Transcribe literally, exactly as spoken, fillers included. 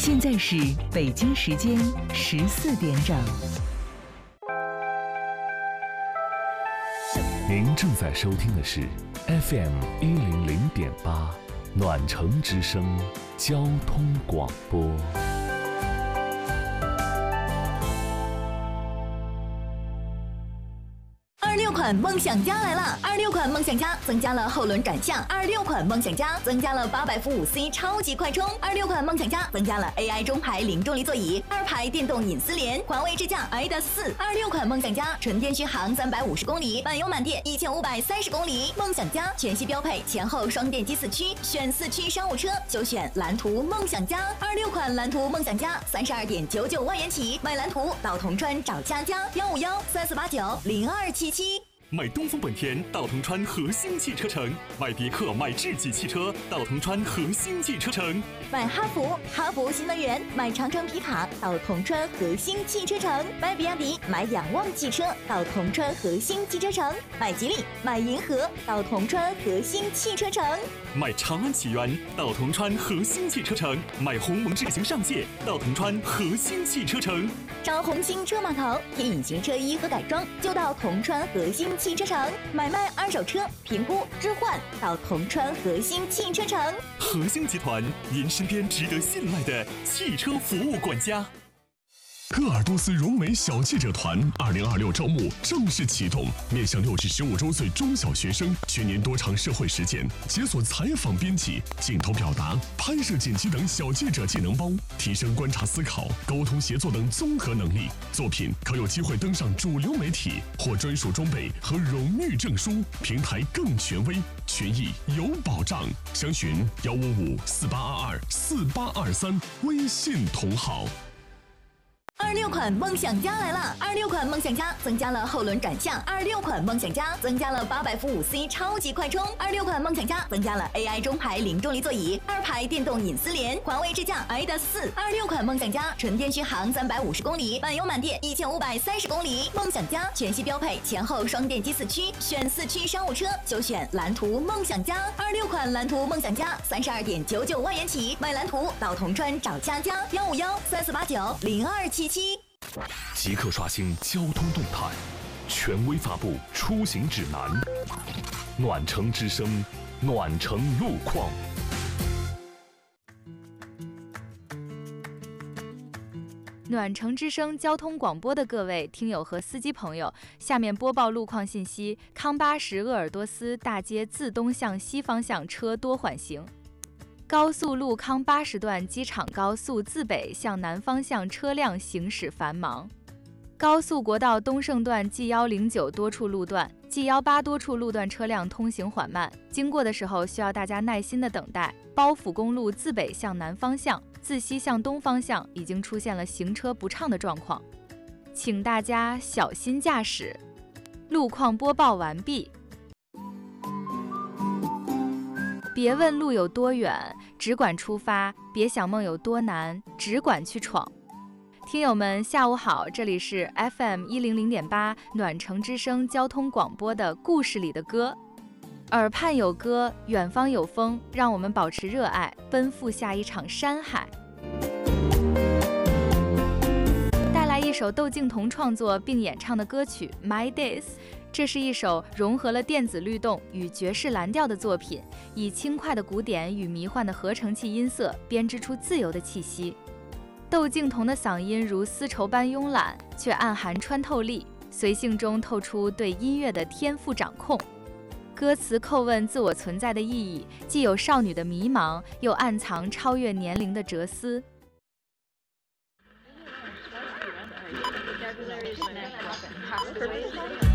现在是北京时间十四点整。 您正在收听的是 F M 一零零点八暖城之声交通广播。 二六款梦想家来了！二六款梦想家增加了后轮转向，二六款梦想家增加了八百伏五 C 超级快充，二六款梦想家增加了 A I 中排零重力座椅，二排电动隐私联，环卫智驾 I D A S 四。二六款梦想家纯电续航三百五十公里，满油满电一千五百三十公里。梦想家全系标配前后双电机四驱，选四驱商务车就选蓝图梦想家。二六款蓝图梦想家三十二点九九万元起，买蓝图到铜川找佳佳，幺五幺三四八九零二七七。 买东风本田到铜川核心汽车城，买别克买智己汽车到铜川核心汽车城， 买哈弗哈弗新能源，买长城皮卡到铜川核心汽车城，买比亚迪买仰望汽车到铜川核心汽车城，买吉利买银河到铜川核心汽车城， 买长安启源到铜川核心汽车城，买鸿蒙智行上界到铜川核心汽车城， 找红星车码头听隐形车衣和改装就到铜川核心汽车城，买卖二手车评估置换到铜川核心汽车城。 核心集团，您身边值得信赖的汽车服务管家。 鄂尔多斯融美小记者团二零二六招募正式启动，面向六至十五周岁中小学生，全年多场社会实践，解锁采访编辑、镜头表达、拍摄剪辑等小记者技能包，提升观察思考、沟通协作等综合能力。作品可有机会登上主流媒体，获专属装备和荣誉证书，平台更权威，权益有保障。详询幺五五四八二二四八二三，微信同号。 二六款梦想家来了！二六款梦想家增加了后轮转向，二六款梦想家增加了八百伏五 C 超级快充，二六款梦想家增加了 A I 中排零重力座椅，二排电动隐私联，环卫智驾 I D A S 四。二六款梦想家纯电续航三百五十公里，满油满电一千五百三十公里。梦想家全系标配前后双电机四驱，选四驱商务车就选蓝图梦想家。二六款蓝图梦想家三十二点九九万元起，买蓝图到铜川找佳佳，幺五幺三四八九零二七七。 即刻刷新交通动态，权威发布出行指南。暖城之声，暖城路况。 暖城之声交通广播的各位听友和司机朋友，下面播报路况信息：康巴什鄂尔多斯大街自东向西方向车多缓行。高速路康巴什段机场高速自北向南方向车辆行驶繁忙。高速国道东胜段 G 一零九多处路段 G 一八多处路段车辆通行缓慢，经过的时候需要大家耐心的等待。包府公路自北向南方向自西向东方向已经出现了行车不畅的状况，请大家小心驾驶。路况播报完毕。别问路有多远，只管出发；别想梦有多难，只管去闯。听友们，下午好，这里是 F M 一零零点八暖城之声交通广播的故事里的歌。耳畔有歌，远方有风，让我们保持热爱，奔赴下一场山海。带来一首窦靖童创作并演唱的歌曲《My Days》。这是一首融合了电子律动与爵士蓝调的作品，以轻快的鼓点与迷幻的合成器音色编织出自由的气息。窦靖童的嗓音如丝绸般慵懒，却暗含穿透力，随性中透出对音乐的天赋掌控。歌词叩问自我存在的意义，既有少女的迷茫，又暗藏超越年龄的哲思。 Vocabulary is